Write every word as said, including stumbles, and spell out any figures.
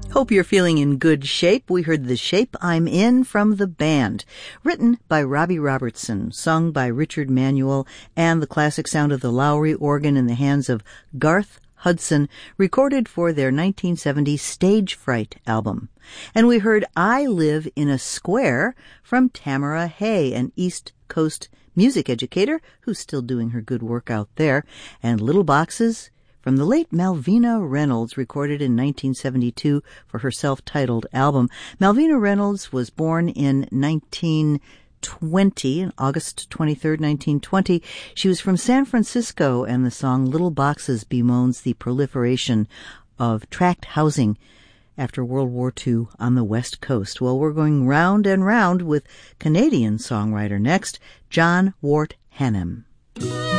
Hope you're feeling in good shape. We heard The Shape I'm In from The Band, written by Robbie Robertson, sung by Richard Manuel, and the classic sound of the Lowry organ in the hands of Garth Hudson, recorded for their nineteen seventy Stage Fright album. And we heard I Live in a Square from Tamara Hay, an East Coast music educator who's still doing her good work out there, and Little Boxes from the late Malvina Reynolds, recorded in nineteen seventy-two for her self-titled album. Malvina Reynolds was born in nineteen twenty, August twenty-third, nineteen twenty. She was from San Francisco, and the song Little Boxes bemoans the proliferation of tract housing after World War Two on the West Coast. Well, we're going round and round with Canadian songwriter next, John Wart Hannam.